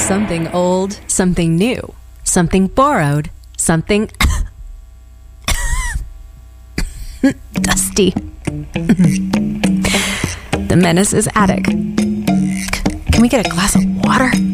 something old, something new, something borrowed, something dusty. The Menace's attic. Can we get a glass of water?